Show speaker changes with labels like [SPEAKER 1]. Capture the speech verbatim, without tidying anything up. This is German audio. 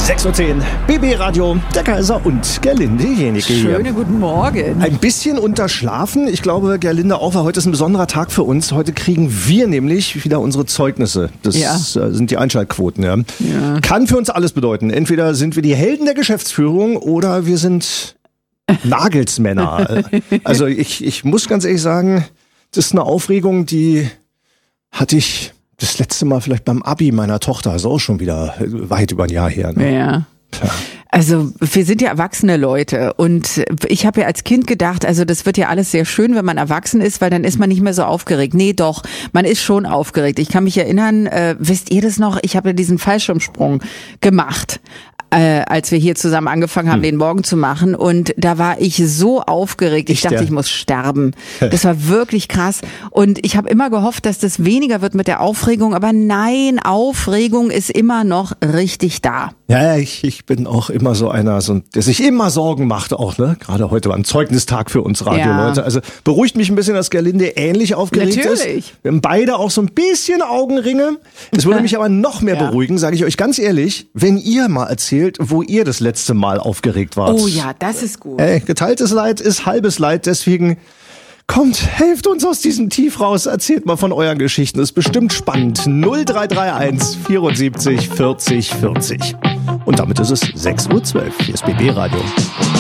[SPEAKER 1] sechs Uhr zehn, B B Radio, der Kaiser und Gerlinde Jenike hier.
[SPEAKER 2] Schönen guten Morgen.
[SPEAKER 1] Ein bisschen unterschlafen. Ich glaube, Gerlinde auch, weil heute ist ein besonderer Tag für uns. Heute kriegen wir nämlich wieder unsere Zeugnisse. Das
[SPEAKER 2] Ja.
[SPEAKER 1] sind die Einschaltquoten. Ja.
[SPEAKER 2] Ja.
[SPEAKER 1] Kann für uns alles bedeuten. Entweder sind wir die Helden der Geschäftsführung oder wir sind Nagelsmänner. Also ich, ich muss ganz ehrlich sagen, das ist eine Aufregung, die hatte ich das letzte Mal vielleicht beim Abi meiner Tochter. Also auch schon wieder weit über ein Jahr her. Ne?
[SPEAKER 2] Ja.
[SPEAKER 1] Tja.
[SPEAKER 2] Also wir sind ja erwachsene Leute und ich habe ja als Kind gedacht, also das wird ja alles sehr schön, wenn man erwachsen ist, weil dann ist man nicht mehr so aufgeregt. Nee, doch, man ist schon aufgeregt. Ich kann mich erinnern, äh, wisst ihr das noch? Ich habe ja diesen Fallschirmsprung gemacht. Äh, als wir hier zusammen angefangen haben, hm. den Morgen zu machen. Und da war ich so aufgeregt. Ich
[SPEAKER 1] Echt,
[SPEAKER 2] dachte,
[SPEAKER 1] ja?
[SPEAKER 2] ich muss sterben. Das war wirklich krass. Und ich habe immer gehofft, dass das weniger wird mit der Aufregung. Aber nein, Aufregung ist immer noch richtig da.
[SPEAKER 1] Ja, ja, ich, ich bin auch immer so einer, so, der sich immer Sorgen macht auch, ne? Gerade heute war ein Zeugnistag für uns Radioleute.
[SPEAKER 2] Ja.
[SPEAKER 1] Also beruhigt mich ein bisschen, dass Gerlinde ähnlich aufgeregt
[SPEAKER 2] Natürlich.
[SPEAKER 1] ist. Wir haben beide auch so ein bisschen Augenringe. Es würde mich aber noch mehr
[SPEAKER 2] Ja.
[SPEAKER 1] beruhigen, sage ich euch ganz ehrlich, wenn ihr mal erzählt, wo ihr das letzte Mal aufgeregt wart.
[SPEAKER 2] Oh ja, das ist gut.
[SPEAKER 1] Ey, geteiltes Leid ist halbes Leid, deswegen kommt, helft uns aus diesem Tief raus, erzählt mal von euren Geschichten, ist bestimmt spannend. null drei drei eins vierundsiebzig vierzig vierzig. Und damit ist es sechs Uhr zwölf. Hier ist B B Radio.